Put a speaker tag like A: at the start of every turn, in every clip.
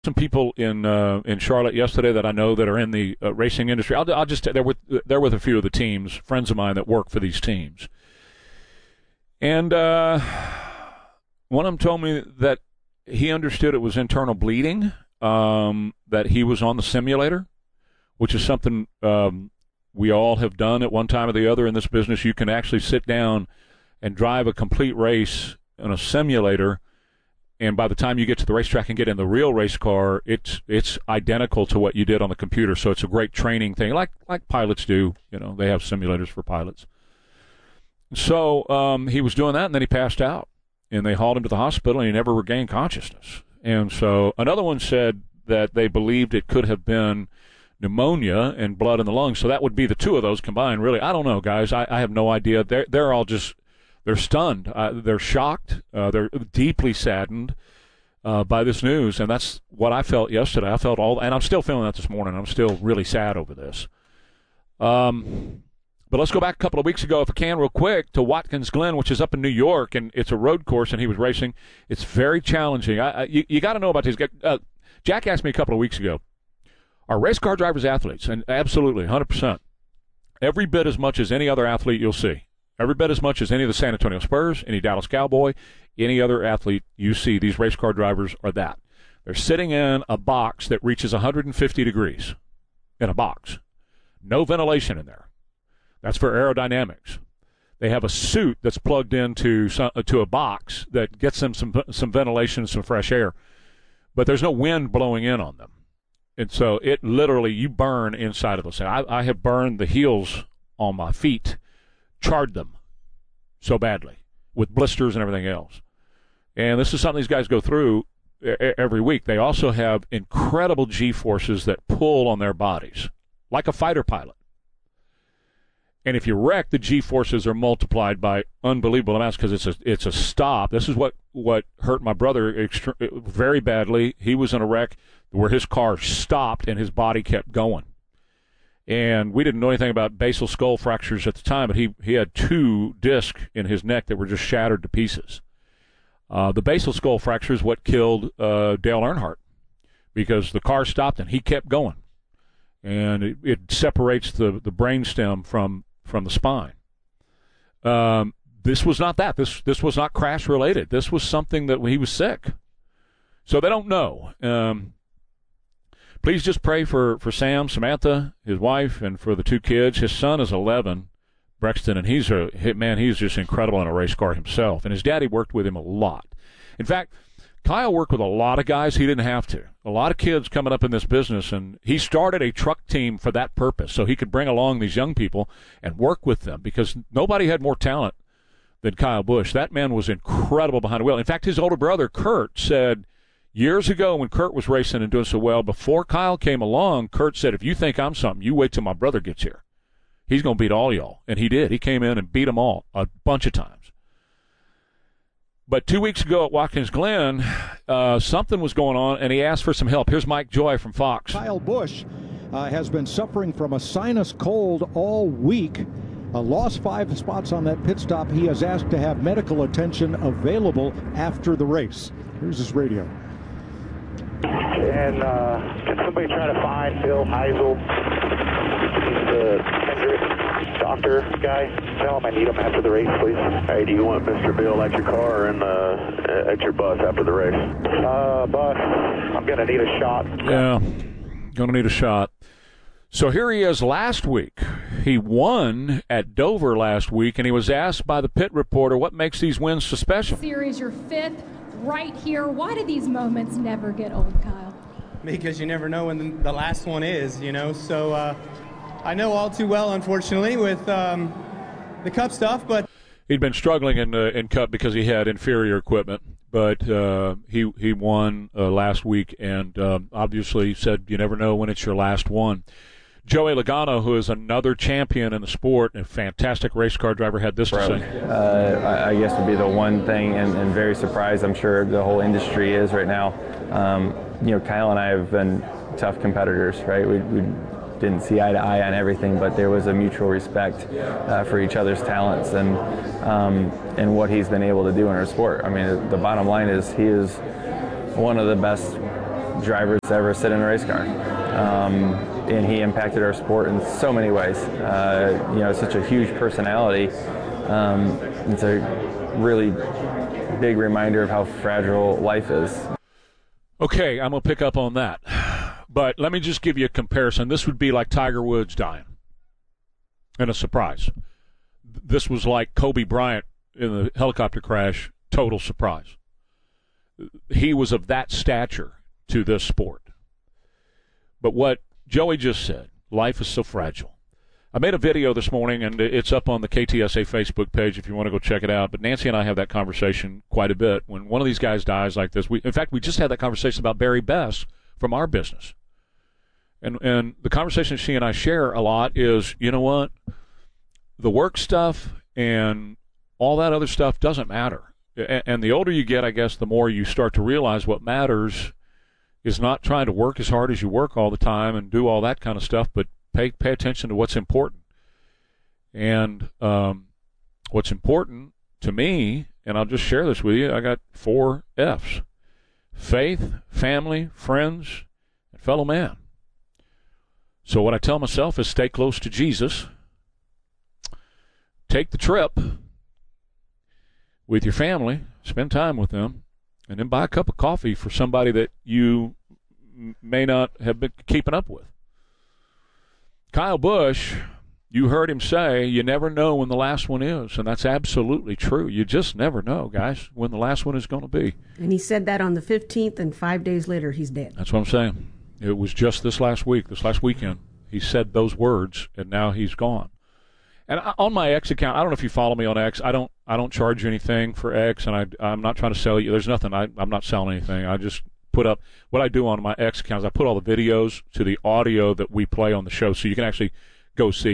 A: some people in Charlotte yesterday that I know that are in the racing industry. I'll just they're with a few of the teams, friends of mine that work for these teams, and one of them told me that he understood it was internal bleeding, that he was on the simulator, which is something we all have done at one time or the other in this business. You can actually sit down and drive a complete race in a simulator. And by the time you get to the racetrack and get in the real race car, it's identical to what you did on the computer. So it's a great training thing, like pilots do. You know, they have simulators for pilots. So he was doing that, and then he passed out. And they hauled him to the hospital, and he never regained consciousness. And so another one said that they believed it could have been pneumonia and blood in the lungs. So that would be the two of those combined, really. I don't know, guys. I have no idea. They're all just... They're stunned. They're shocked. They're deeply saddened by this news, and that's what I felt yesterday. I felt and I'm still feeling that this morning. I'm still really sad over this. But let's go back a couple of weeks ago, if I can, real quick, to Watkins Glen, which is up in New York, and it's a road course, and he was racing. It's very challenging. You got to know about these guys. Jack asked me a couple of weeks ago, are race car drivers athletes? And absolutely, 100%. Every bit as much as any other athlete you'll see. Every bit as much as any of the San Antonio Spurs, any Dallas Cowboy, any other athlete you see, these race car drivers are that. They're sitting in a box that reaches 150 degrees in a box. No ventilation in there. That's for aerodynamics. They have a suit that's plugged into to a box that gets them some ventilation and some fresh air, but there's no wind blowing in on them. And so it literally, you burn inside of those. I have burned the heels on my feet, charred them so badly with blisters and everything else. And this is something these guys go through every week. They also have incredible G-forces that pull on their bodies, like a fighter pilot. And if you wreck, the G-forces are multiplied by unbelievable amounts because it's a stop. This is what hurt my brother very badly. He was in a wreck where his car stopped and his body kept going. And we didn't know anything about basal skull fractures at the time, but he had 2 discs in his neck that were just shattered to pieces. The basal skull fracture is what killed Dale Earnhardt because the car stopped and he kept going. And it separates the brainstem from the spine. This was not that. This was not crash related. This was something that he was sick. So they don't know. Please just pray for Sam, Samantha, his wife, and for the 2 kids. His son is 11, Brexton, and he's just incredible in a race car himself. And his daddy worked with him a lot. In fact, Kyle worked with a lot of guys he didn't have to. A lot of kids coming up in this business, and he started a truck team for that purpose, so he could bring along these young people and work with them because nobody had more talent than Kyle Busch. That man was incredible behind the wheel. In fact, his older brother, Kurt, said years ago when Kurt was racing and doing so well, before Kyle came along, Kurt said, if you think I'm something, you wait till my brother gets here. He's going to beat all y'all. And he did. He came in and beat them all a bunch of times. But 2 weeks ago at Watkins Glen, something was going on, and he asked for some help. Here's Mike Joy from Fox.
B: Kyle Busch has been suffering from a sinus cold all week. Lost 5 spots on that pit stop. He has asked to have medical attention available after the race. Here's his radio.
C: And can somebody try to find Bill Heisel? He's the Hendrick doctor guy. Tell him I need him after the race, please.
D: Hey, do you want Mr. Bill at your car and at your bus after the race?
C: Bus. I'm going to need a shot.
A: Yeah, going to need a shot. So here he is last week. He won at Dover last week, and he was asked by the pit reporter, what makes these wins so special?
E: Series, your 5th right here. Why do these moments never get old, Kyle?
F: Because you never know when the last one is, you know. So I know all too well, unfortunately, with the Cup stuff. But
A: he'd been struggling in Cup because he had inferior equipment. But he won last week, and obviously said you never know when it's your last one. Joey Logano, who is another champion in the sport and a fantastic race car driver, had this to say.
G: I guess would be the one thing, and very surprised, I'm sure the whole industry is right now. Kyle and I have been tough competitors, right? We didn't see eye to eye on everything, but there was a mutual respect for each other's talents and what he's been able to do in our sport. I mean, the bottom line is he is one of the best drivers to ever sit in a race car. And he impacted our sport in so many ways. Such a huge personality. It's a really big reminder of how fragile life is.
A: Okay, I'm going to pick up on that. But let me just give you a comparison. This would be like Tiger Woods dying. And a surprise. This was like Kobe Bryant in the helicopter crash. Total surprise. He was of that stature to this sport. But what Joey just said, life is so fragile. I made a video this morning, and it's up on the KTSA Facebook page if you want to go check it out. But Nancy and I have that conversation quite a bit. When one of these guys dies like this, in fact, we just had that conversation about Barry Bess from our business. And the conversation she and I share a lot is, you know what? The work stuff and all that other stuff doesn't matter. And the older you get, I guess, the more you start to realize what matters is not trying to work as hard as you work all the time and do all that kind of stuff, but pay attention to what's important. And what's important to me, and I'll just share this with you, I got 4 F's. Faith, family, friends, and fellow man. So what I tell myself is stay close to Jesus. Take the trip with your family, spend time with them, and then buy a cup of coffee for somebody that you may not have been keeping up with. Kyle Busch, you heard him say, you never know when the last one is, and that's absolutely true. You just never know, guys, when the last one is going to be.
H: And he said that on the 15th, and 5 days later, he's dead.
A: That's what I'm saying. It was just this last weekend, he said those words, and now he's gone. And on my X account, I don't know if you follow me on X. I don't charge you anything for X, and I'm not trying to sell you. There's nothing. I'm not selling anything. I just put up what I do on my X account is I put all the videos to the audio that we play on the show, so you can actually go see.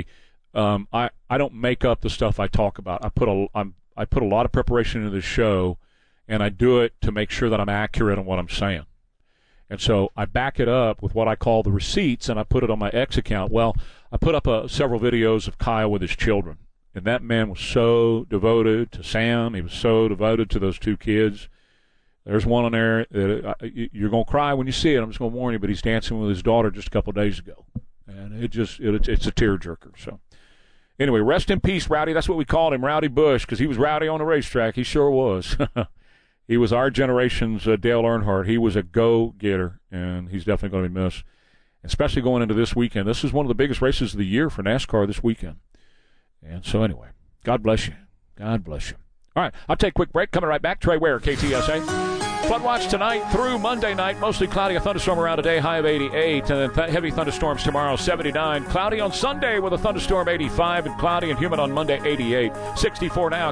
A: I don't make up the stuff I talk about. I put a lot of preparation into the show, and I do it to make sure that I'm accurate on what I'm saying. And so I back it up with what I call the receipts, and I put it on my X account. Well, I put up several videos of Kyle with his children, and that man was so devoted to Sam. He was so devoted to those 2 kids. There's one on there that you're going to cry when you see it. I'm just going to warn you, but he's dancing with his daughter just a couple of days ago, and it's a tearjerker. So anyway, rest in peace, Rowdy. That's what we called him, Rowdy Busch, because he was rowdy on the racetrack. He sure was. He was our generation's Dale Earnhardt. He was a go-getter, and he's definitely going to be missed, especially going into this weekend. This is one of the biggest races of the year for NASCAR this weekend. And so anyway, God bless you. God bless you. All right, I'll take a quick break. Coming right back. Trey Ware, KTSA. Flood watch tonight through Monday night. Mostly cloudy, a thunderstorm around today, high of 88. And then heavy thunderstorms tomorrow, 79. Cloudy on Sunday with a thunderstorm, 85. And cloudy and humid on Monday, 88. 64 now,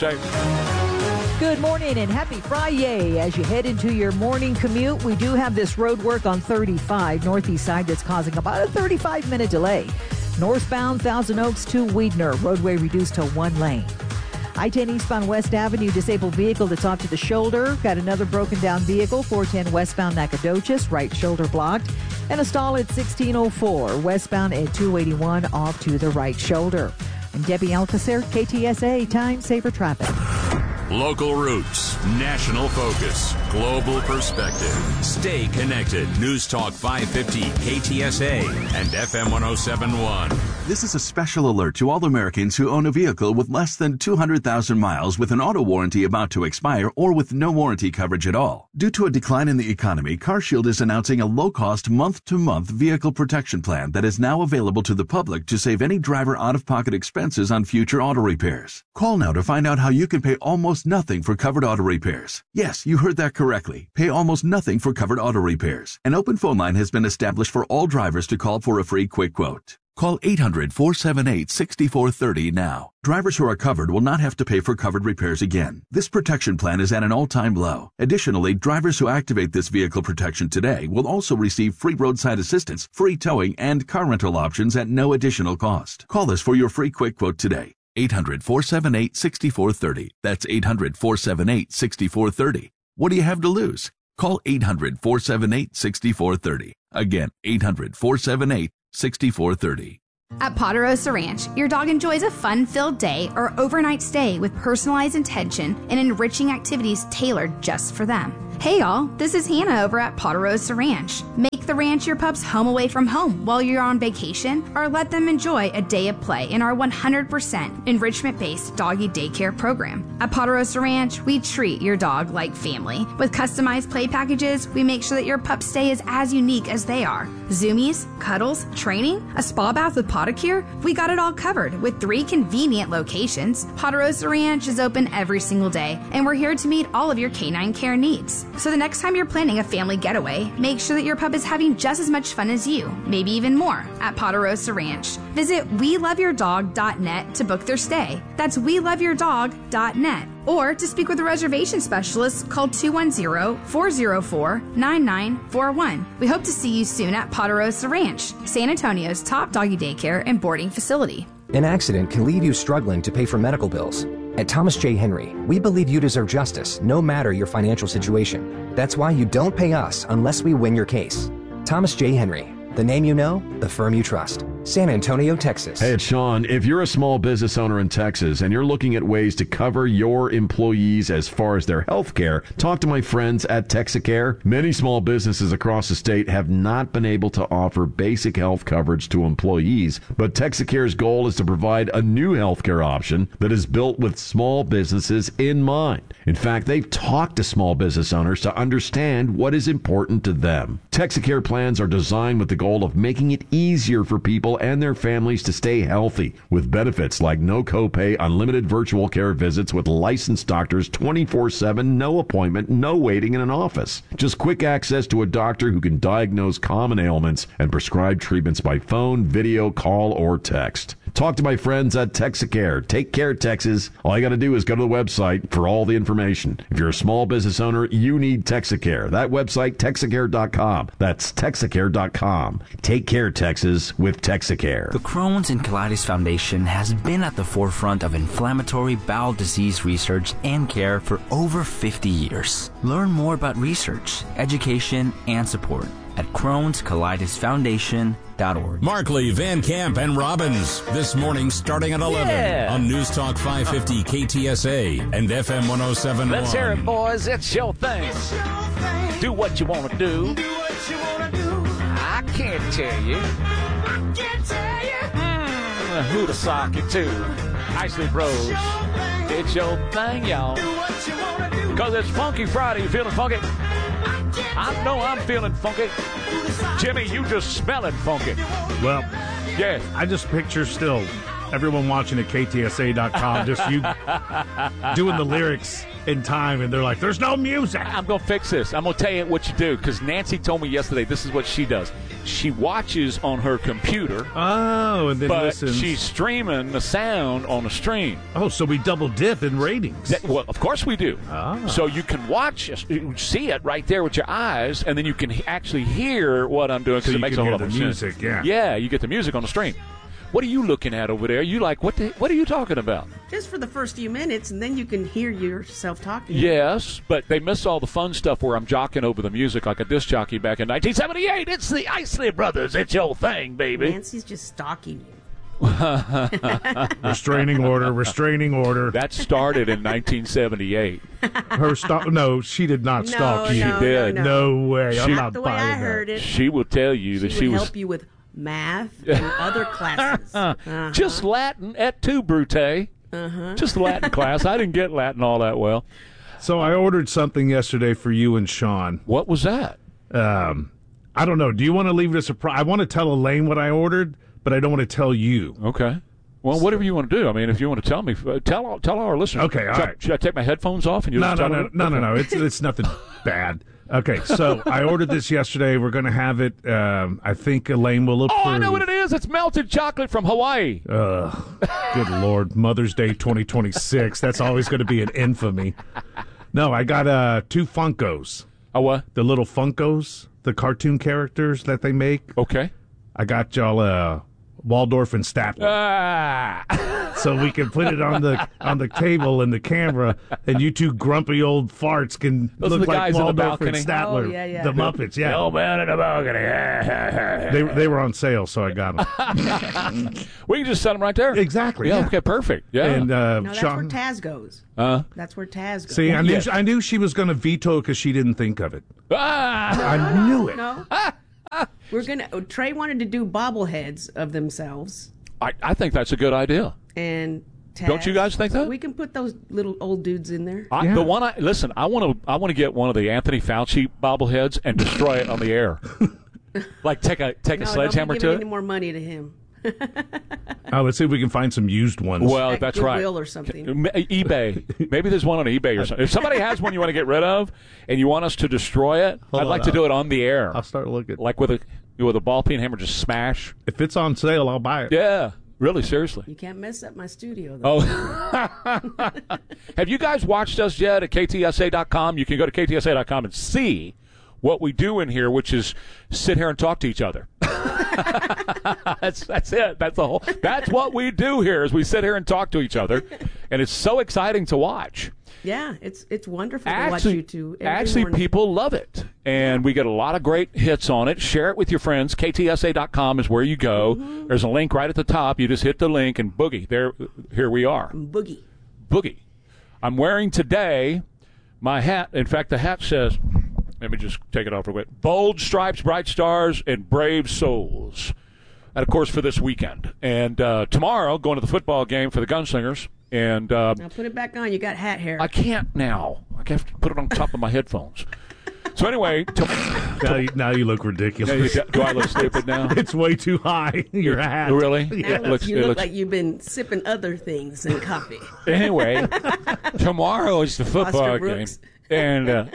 A: KTSA.
I: Good morning and happy Friday. As you head into your morning commute, we do have this road work on 35 northeast side that's causing about a 35-minute delay. Northbound Thousand Oaks to Weidner, roadway reduced to 1 lane. I-10 eastbound West Avenue, disabled vehicle that's off to the shoulder. Got another broken down vehicle, 410 westbound Nacogdoches, right shoulder blocked. And a stall at 1604, westbound at 281 off to the right shoulder. I'm Debbie Alcacer, KTSA, Time Saver Traffic.
J: Local roots, national focus, global perspective. Stay connected. News Talk 550, KTSA, and FM 107.1.
K: This is a special alert to all Americans who own a vehicle with less than 200,000 miles with an auto warranty about to expire or with no warranty coverage at all. Due to a decline in the economy, CarShield is announcing a low-cost month-to-month vehicle protection plan that is now available to the public to save any driver out-of-pocket expenses on future auto repairs. Call now to find out how you can pay almost nothing for covered auto repairs. Yes, you heard that correctly. Pay almost nothing for covered auto repairs. An open phone line has been established for all drivers to call for a free quick quote. Call 800-478-6430 now. Drivers who are covered will not have to pay for covered repairs again. This protection plan is at an all-time low. Additionally, drivers who activate this vehicle protection today will also receive free roadside assistance, free towing, and car rental options at no additional cost. Call us for your free quick quote today. 800-478-6430. That's 800-478-6430. What do you have to lose? Call 800-478-6430. Again, 800-478-6430.
L: At Ponderosa Ranch, your dog enjoys a fun-filled day or overnight stay with personalized attention and enriching activities tailored just for them. Hey y'all, this is Hannah over at Ponderosa Ranch. Make the ranch your pup's home away from home while you're on vacation, or let them enjoy a day of play in our 100% enrichment-based doggy daycare program. At Ponderosa Ranch, we treat your dog like family. With customized play packages, we make sure that your pup's stay is as unique as they are. Zoomies, cuddles, training, a spa bath with Podicure, we got it all covered with 3 convenient locations. Ponderosa Ranch is open every single day, and we're here to meet all of your canine care needs. So the next time you're planning a family getaway, make sure that your pup is having just as much fun as you, maybe even more, at Ponderosa Ranch. Visit WeLoveYourDog.net to book their stay. That's WeLoveYourDog.net. Or to speak with a reservation specialist, call 210-404-9941. We hope to see you soon at Ponderosa Ranch, San Antonio's top doggy daycare and boarding facility.
M: An accident can leave you struggling to pay for medical bills. At Thomas J. Henry, we believe you deserve justice no matter your financial situation. That's why you don't pay us unless we win your case. Thomas J. Henry, the name you know, the firm you trust. San Antonio, Texas.
N: Hey, it's Sean. If you're a small business owner in Texas and you're looking at ways to cover your employees as far as their health care, talk to my friends at Texacare. Many small businesses across the state have not been able to offer basic health coverage to employees, but Texacare's goal is to provide a new health care option that is built with small businesses in mind. In fact, they've talked to small business owners to understand what is important to them. Texacare plans are designed with the goal of making it easier for people and their families to stay healthy, with benefits like no copay, unlimited virtual care visits with licensed doctors 24/7, no appointment, no waiting in an office. Just quick access to a doctor who can diagnose common ailments and prescribe treatments by phone, video, call, or text. Talk to my friends at Texacare. Take care, Texas. All you got to do is go to the website for all the information. If you're a small business owner, you need Texacare. That website, Texacare.com. That's Texacare.com. Take care, Texas, with Texacare.
O: The Crohn's and Colitis Foundation has been at the forefront of inflammatory bowel disease research and care for over 50 years. Learn more about research, education, and support at Crohn'sColitisFoundation.org.
J: Markley, Van Camp, and Robbins. This morning starting at 11 on News Talk 550 KTSA and FM 107.1.
A: Let's hear it, boys. It's your thing. Do what you want to do. I can't tell you. Who to sock it to. Isley Bros. It's your thing, y'all. Because it's Funky Friday. You feeling funky? I know I'm feeling funky. Jimmy, you just smell it funky.
P: Well,
A: yeah.
P: I just picture still everyone watching at KTSA.com, just you doing the lyrics in time, and they're like, there's no music.
A: I'm going to fix this. I'm going to tell you what you do, because Nancy told me yesterday this is what she does. She watches on her computer.
P: Oh, and then listens.
A: She's streaming the sound on the stream.
P: Oh, so we double dip in ratings.
A: Well, of course we do.
P: Ah.
A: So you can see it right there with your eyes, and then you can actually hear what I'm doing, because it makes a whole lot more sense.
P: Music, yeah.
A: Yeah, you get the music on the stream. What are you looking at over there? You like, what are you talking about?
H: Just for the first few minutes, and then you can hear yourself talking.
A: Yes, but they miss all the fun stuff where I'm jockeying over the music like a disc jockey back in 1978. It's the Isley Brothers. It's your thing, baby.
H: Nancy's just stalking you.
P: Restraining order.
A: That started in 1978.
P: No, she did not stalk you.
A: She did.
P: No way. I'm not
H: the way
P: buying
H: I heard
P: that.
H: it.
A: She will tell you that she
H: would
A: was
H: help you with math and other classes.
A: Just Latin at 2, Brute. Just Latin class. I didn't get Latin all that well.
P: So I ordered something yesterday for you and Sean.
A: What was that?
P: I don't know. Do you want to leave it a surprise? I want to tell Elaine what I ordered, but I don't want to tell you.
A: Okay. Well, whatever you want to do. I mean, if you want to tell me, tell our listeners.
P: Okay, all right.
A: Should I take my headphones off and you
P: No.
A: Okay.
P: It's nothing bad. Okay, so I ordered this yesterday. We're going to have it. I think Elaine will approve.
A: Oh, I know what it is. It's melted chocolate from Hawaii.
P: Good Lord. Mother's Day 2026. That's always going to be an infamy. No, I got 2 Funkos.
A: Oh, what?
P: The little Funkos, the cartoon characters that they make.
A: Okay.
P: I got y'all Waldorf and Statler. so we can put it on the table and the camera, and you two grumpy old farts can look like Waldorf and Statler, the Muppets. Yeah,
A: the old man in the balcony.
P: They were on sale, so I got them.
A: We can just set them right there.
P: Exactly.
A: Yeah. Okay. Perfect. Yeah.
P: And
H: no, that's
P: Sean,
H: where Taz goes. That's where Taz goes.
P: See, I knew she was going to veto because she didn't think of it. I knew it.
H: No. Trey wanted to do bobbleheads of themselves.
A: I think that's a good idea.
H: And Taz,
A: don't you guys think that?
H: We can put those little old dudes in there.
A: The one I want to get one of the Anthony Fauci bobbleheads and destroy it on the air. Like take a sledgehammer to it.
H: Any more money to him?
P: Let's see if we can find some used ones.
A: Well, that's right.
H: Goodwill or something.
A: eBay. Maybe there's one on eBay or something. If somebody has one you want to get rid of and you want us to destroy it, I'd like to do it on the air.
P: I'll start looking.
A: Like with a ball peen hammer, just smash.
P: If it's on sale, I'll buy it.
A: Yeah. Really, seriously.
H: You can't mess up my studio, though.
A: Oh. Have you guys watched us yet at KTSA.com? You can go to KTSA.com and see what we do in here, which is sit here and talk to each other. That's it. That's what we do here is we sit here and talk to each other, and it's so exciting to watch.
H: Yeah, it's wonderful to watch you two.
A: Actually,
H: morning.
A: people love it, and we get a lot of great hits on it. Share it with your friends. KTSA.com is where you go. Mm-hmm. There's a link right at the top. You just hit the link and boogie. Here we are. Boogie. I'm wearing today my hat. In fact, the hat says, let me just take it off real quick, Bold Stripes, Bright Stars, and Brave Souls. And, of course, for this weekend. And tomorrow, going to the football game for the Gunslingers. And
H: now put it back on. You got hat hair.
A: I can't now. I have to put it on top of my headphones. So anyway,
P: now you look ridiculous.
A: Do I look stupid now?
P: It's way too high. Your hat.
A: Really?
H: Now you look like you've been sipping other things than coffee.
A: Anyway, tomorrow is the football game, and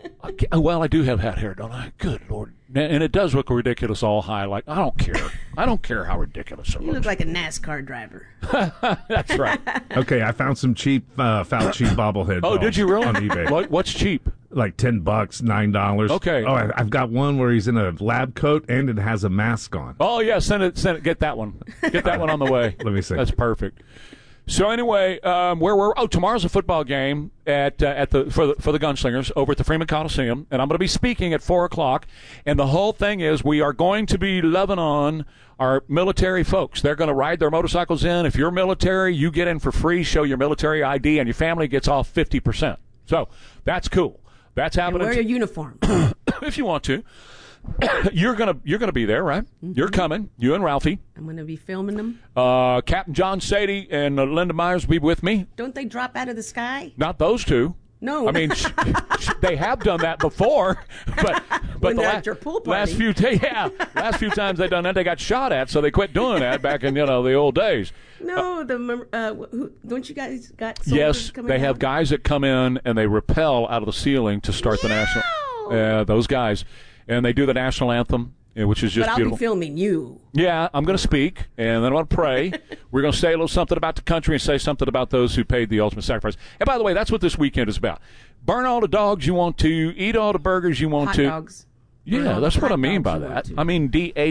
A: I do have hat hair, don't I? Good Lord. And it does look ridiculous all high. Like, I don't care. I don't care how ridiculous it looks.
H: You look like a NASCAR driver.
A: That's right.
P: Okay, I found some cheap Fauci bobbleheads.
A: Oh, did you really?
P: On eBay.
A: What's cheap?
P: Like $10, $9.
A: Okay.
P: Oh, I've got one where he's in a lab coat and it has a mask on.
A: Oh, yeah, send it. Get that one. Get that one on the way.
P: Let me see.
A: That's perfect. So anyway, tomorrow's a football game for the Gunslingers over at the Freeman Coliseum, and I'm going to be speaking at 4:00. And the whole thing is we are going to be loving on our military folks. They're going to ride their motorcycles in. If you're military, you get in for free. Show your military ID, and your family gets off 50%. So that's cool. That's happening.
H: And wear your uniform
A: if you want to. You're gonna be there, right? Mm-hmm. You're coming. You and Ralphie.
H: I'm gonna be filming them.
A: Captain John Sadie and Linda Myers will be with me.
H: Don't they drop out of the sky?
A: Not those two.
H: No.
A: I mean, they have done that before, but
H: the
A: last few times they've done that, they got shot at, so they quit doing that back in the old days.
H: No, don't you guys got soldiers
A: yes,
H: coming
A: they have
H: out?
A: guys that come in and they rappel out of the ceiling to start the national. Those guys. And they do the national anthem, which is just beautiful.
H: But I'll be filming you.
A: Yeah, I'm going to speak, and then I'm going to pray. We're going to say a little something about the country and say something about those who paid the ultimate sacrifice. And by the way, that's what this weekend is about. Burn all the dogs you want to, eat all the burgers you want to.
H: Hot dogs.
A: Yeah, that's what I mean by that. I mean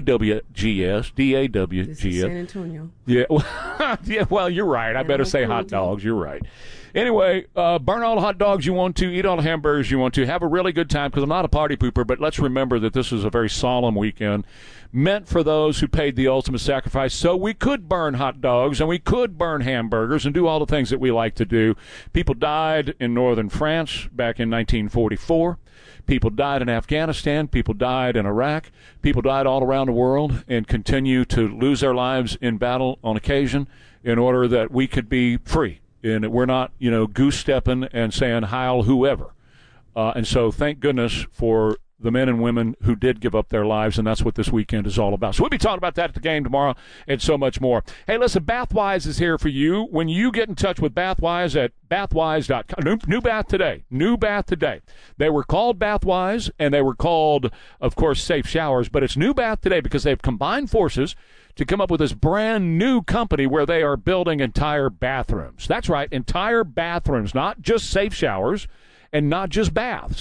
A: DAWGS, DAWGS.
H: This is San Antonio.
A: Yeah, well, you're right. I better say hot dogs. You're right. Anyway, burn all the hot dogs you want to, eat all the hamburgers you want to, have a really good time, because I'm not a party pooper, but let's remember that this is a very solemn weekend meant for those who paid the ultimate sacrifice, so we could burn hot dogs and we could burn hamburgers and do all the things that we like to do. People died in northern France back in 1944. People died in Afghanistan. People died in Iraq. People died all around the world and continue to lose their lives in battle on occasion in order that we could be free. And we're not, goose-stepping and saying, Heil whoever. And so thank goodness for the men and women who did give up their lives, and that's what this weekend is all about. So we'll be talking about that at the game tomorrow and so much more. Hey, listen, Bathwise is here for you. When you get in touch with Bathwise at bathwise.com, New Bath Today. New Bath Today. They were called Bathwise, and they were called, of course, Safe Showers, but it's New Bath Today because they've combined forces to come up with this brand new company where they are building entire bathrooms. That's right, entire bathrooms, not just safe showers and not just baths.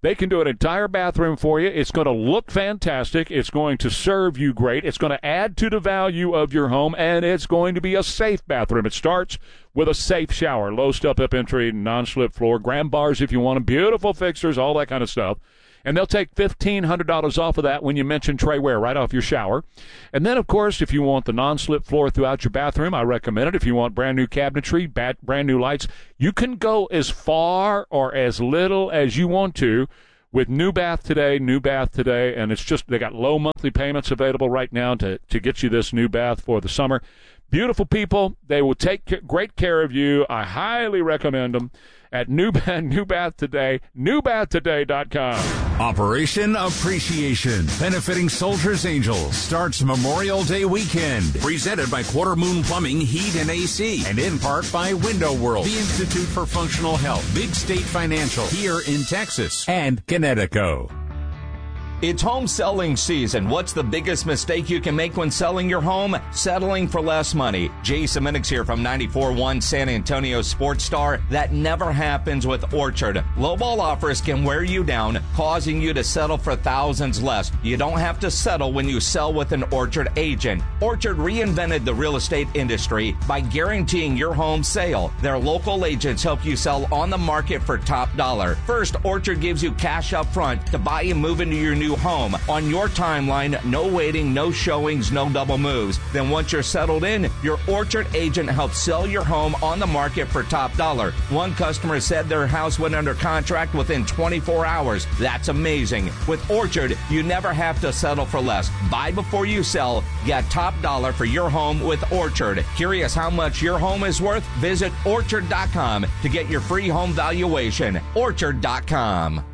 A: They can do an entire bathroom for you. It's going to look fantastic. It's going to serve you great. It's going to add to the value of your home, and it's going to be a safe bathroom. It starts with a safe shower, low step-up entry, non-slip floor, grab bars if you want them, beautiful fixtures, all that kind of stuff. And they'll take $1,500 off of that when you mention Trey Ware right off your shower. And then, of course, if you want the non-slip floor throughout your bathroom, I recommend it. If you want brand new cabinetry, brand new lights, you can go as far or as little as you want to with New Bath Today. And it's just, they got low monthly payments available right now to get you this new bath for the summer. Beautiful people. They will take great care of you. I highly recommend them at New Bath Today, newbathtoday.com.
J: Operation Appreciation, benefiting Soldiers Angels, starts Memorial Day weekend. Presented by Quarter Moon Plumbing, Heat, and AC. And in part by Window World, the Institute for Functional Health, Big State Financial, here in Texas, and Connecticut.
Q: It's home selling season. What's the biggest mistake you can make when selling your home? Settling for less money. Jason Minix here from 94.1 San Antonio Sports Star. That never happens with Orchard. Lowball offers can wear you down, causing you to settle for thousands less. You don't have to settle when you sell with an Orchard agent. Orchard reinvented the real estate industry by guaranteeing your home sale. Their local agents help you sell on the market for top dollar. First, Orchard gives you cash up front to buy and move into your new home on your timeline. No waiting, no showings, no double moves. Then once you're settled in, your Orchard agent helps sell your home on the market for top dollar. One customer said their house went under contract within 24 hours. That's amazing. With Orchard, you never have to settle for less. Buy before you sell. Get top dollar for your home with Orchard. Curious how much your home is worth? Visit Orchard.com to get your free home valuation. Orchard.com.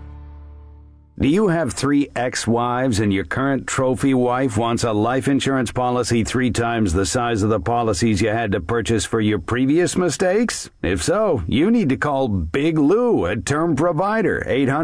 R: Do you have 3 ex-wives and your current trophy wife wants a life insurance policy 3 times the size of the policies you had to purchase for your previous mistakes? If so, you need to call Big Lou at Term Provider,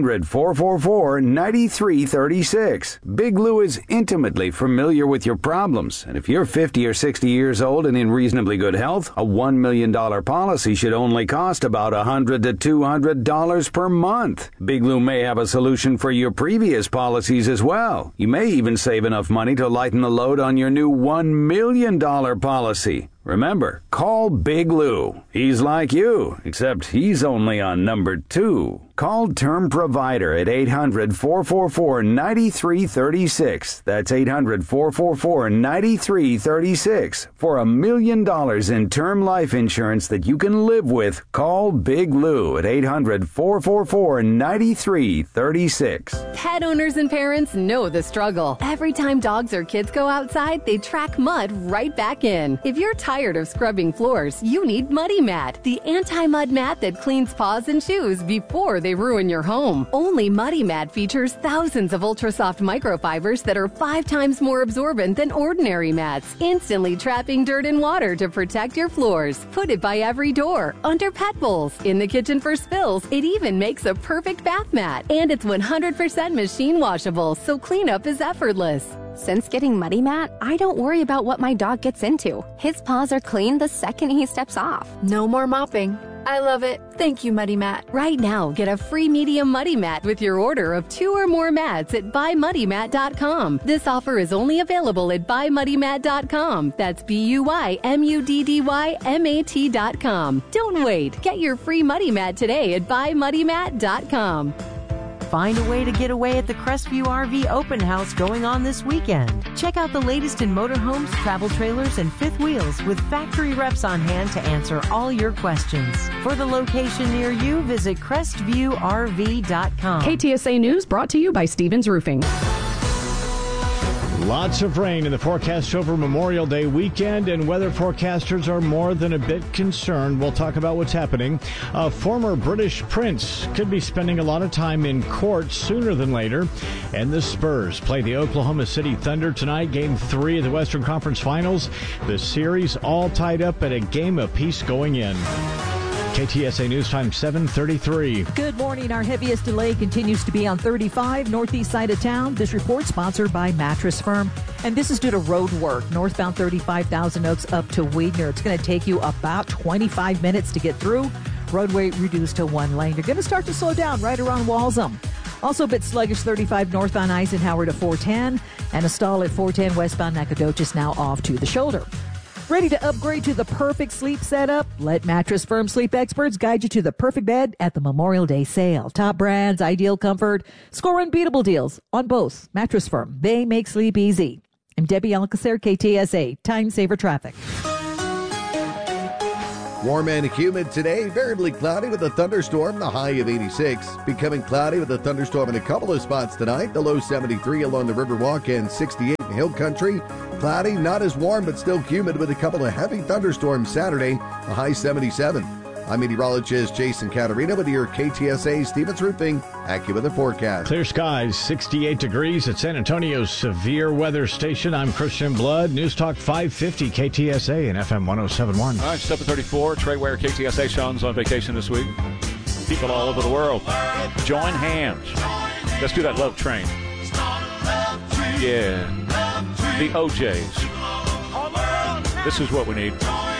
R: 800-444-9336. Big Lou is intimately familiar with your problems, and if you're 50 or 60 years old and in reasonably good health, a $1 million policy should only cost about $100 to $200 per month. Big Lou may have a solution for your previous policies as well. You may even save enough money to lighten the load on your new $1 million policy. Remember, call Big Lou. He's like you, except he's only on number 2. Call Term Provider at 800-444-9336. That's 800-444-9336. For $1 million in term life insurance that you can live with, call Big Lou at 800-444-9336.
S: Pet owners and parents know the struggle. Every time dogs or kids go outside, they track mud right back in. If you're tired of scrubbing floors, you need Muddy Mat, the anti-mud mat that cleans paws and shoes before they ruin your home. Only Muddy Mat features thousands of ultra-soft microfibers that are 5 times more absorbent than ordinary mats, instantly trapping dirt and water to protect your floors. Put it by every door, under pet bowls, in the kitchen for spills. It even makes a perfect bath mat. And it's 100% machine washable, so cleanup is effortless.
T: Since getting Muddy Mat, I don't worry about what my dog gets into. His paws are clean the second he steps off.
S: No more mopping. I love it. Thank you, Muddy Mat. Right now, get a free medium Muddy Mat with your order of 2 or more mats at buymuddymat.com. This offer is only available at buymuddymat.com. That's BUYMUDDYMAT.com. Don't wait. Get your free Muddy Mat today at buymuddymat.com.
I: Find a way to get away at the Crestview RV Open House going on this weekend. Check out the latest in motorhomes, travel trailers, and fifth wheels with factory reps on hand to answer all your questions. For the location near you, visit CrestviewRV.com.
U: KTSA News brought to you by Stevens Roofing.
B: Lots of rain in the forecast over Memorial Day weekend, and weather forecasters are more than a bit concerned. We'll talk about what's happening. A former British prince could be spending a lot of time in court sooner than later. And the Spurs play the Oklahoma City Thunder tonight, Game 3 of the Western Conference Finals. The series all tied up at a game apiece going in. KTSA News Time 7:33.
I: Good morning. Our heaviest delay continues to be on 35, northeast side of town. This report sponsored by Mattress Firm. And this is due to road work. Northbound 35 Thousand Oaks up to Weidner. It's going to take you about 25 minutes to get through. Roadway reduced to 1 lane. You're going to start to slow down right around Walsham. Also a bit sluggish 35 north on Eisenhower to 410, and a stall at 410 westbound Nacogdoches now off to the shoulder. Ready to upgrade to the perfect sleep setup? Let Mattress Firm sleep experts guide you to the perfect bed at the Memorial Day sale. Top brands, ideal comfort, score unbeatable deals on both. Mattress Firm, they make sleep easy. I'm Debbie Alcacer, KTSA, Time Saver Traffic.
D: Warm and humid today, variably cloudy with a thunderstorm, the high of 86. Becoming cloudy with a thunderstorm in a couple of spots tonight, the low 73 along the Riverwalk and 68 in Hill Country. Cloudy, not as warm, but still humid with a couple of heavy thunderstorms Saturday, the high 77. I'm meteorologist Jason Caterina with your KTSA Stevens Roofing AccuWeather forecast.
V: Clear skies, 68 degrees at San Antonio's severe weather station. I'm Christian Blood. News Talk 550 KTSA and FM 107.1.
A: All right, 7:34. Trey Ware, KTSA. Sean's on vacation this week. People all over the world, join hands. Let's do that love train. Yeah. The OJs. This is what we need.